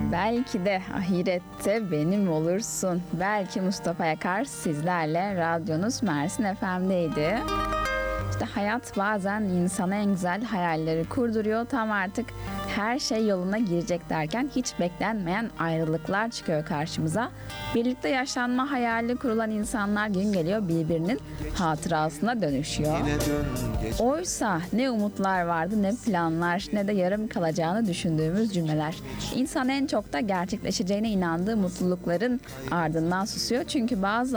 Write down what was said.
Belki de ahirette benim olursun. Belki Mustafa Yakar sizlerle radyonuz Mersin FM'deydi. İşte hayat bazen insana en güzel hayalleri kurduruyor. Tam artık her şey yoluna girecek derken hiç beklenmeyen ayrılıklar çıkıyor karşımıza. Birlikte yaşlanma hayali kurulan insanlar gün geliyor birbirinin hatırasına dönüşüyor. Oysa ne umutlar vardı, ne planlar, ne de yarım kalacağını düşündüğümüz cümleler. İnsan en çok da gerçekleşeceğine inandığı mutlulukların ardından susuyor. Çünkü bazı